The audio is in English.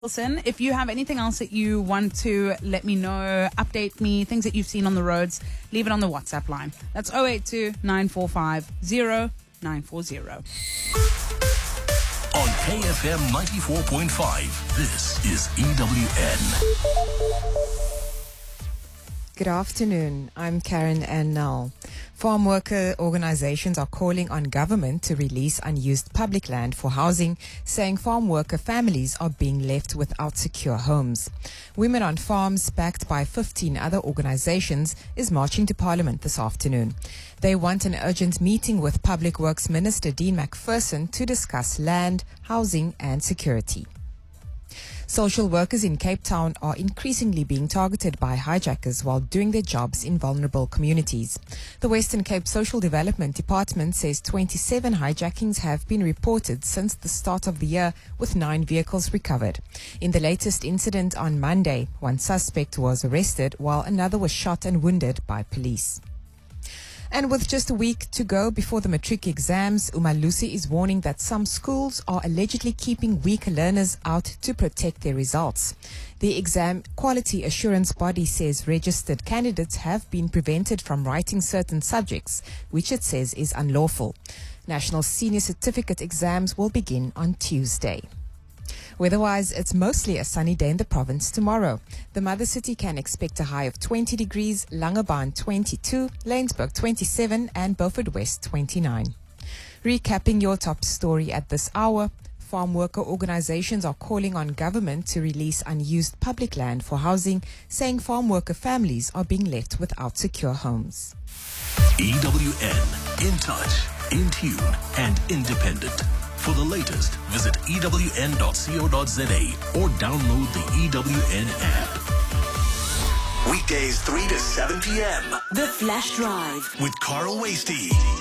Wilson, if you have anything else that you want to let me know, update me, things that you've seen on the roads, leave it on the WhatsApp line. That's 082 945 0940. On KFM 94.5, this is EWN. Good afternoon. I'm Karen Ann Null. Farm worker organizations are calling on government to release unused public land for housing, saying farm worker families are being left without secure homes. Women on Farms, backed by 15 other organizations, is marching to Parliament this afternoon. They want an urgent meeting with Public Works Minister Dean McPherson to discuss land, housing and security. Social workers in Cape Town are increasingly being targeted by hijackers while doing their jobs in vulnerable communities. The Western Cape Social Development Department says 27 hijackings have been reported since the start of the year, with 9 vehicles recovered. In the latest incident on Monday, one suspect was arrested while another was shot and wounded by police. And with just a week to go before the matric exams, Umalusi is warning that some schools are allegedly keeping weaker learners out to protect their results. The exam quality assurance body says registered candidates have been prevented from writing certain subjects, which it says is unlawful. National Senior Certificate exams will begin on Tuesday. Weather-wise, it's mostly a sunny day in the province tomorrow. The mother city can expect a high of 20 degrees, Langebaan 22, Laingsburg 27 and Beaufort West 29. Recapping your top story at this hour, farm worker organizations are calling on government to release unused public land for housing, saying farm worker families are being left without secure homes. EWN, in touch, in tune and independent. For the latest, visit ewn.co.za or download the EWN app. Weekdays 3 to 7 p.m. The Flash Drive with Carl Wasty.